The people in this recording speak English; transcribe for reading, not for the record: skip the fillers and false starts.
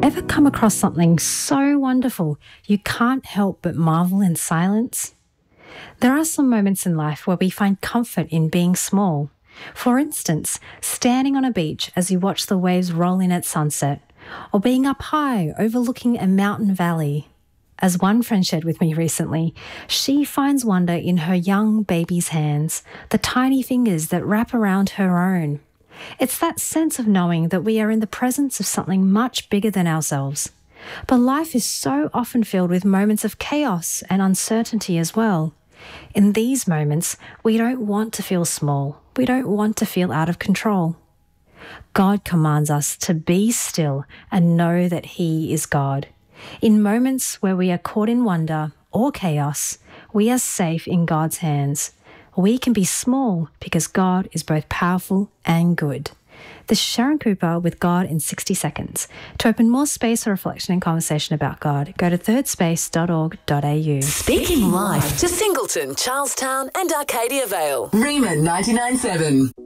Ever come across something so wonderful you can't help but marvel in silence? There are some moments in life where we find comfort in being small. For instance, standing on a beach as you watch the waves roll in at sunset, or being up high overlooking a mountain valley. As one friend shared with me recently, she finds wonder in her young baby's hands, the tiny fingers that wrap around her own. It's that sense of knowing that we are in the presence of something much bigger than ourselves. But life is so often filled with moments of chaos and uncertainty as well. In these moments, we don't want to feel small. We don't want to feel out of control. God commands us to be still and know that He is God. In moments where we are caught in wonder or chaos, we are safe in God's hands. We can be small because God is both powerful and good. This is Sharon Cooper with God in 60 Seconds. To open more space for reflection and conversation about God, go to thirdspace.org.au. Speaking life to Singleton, Charlestown and Arcadia Vale. Rima 99.7.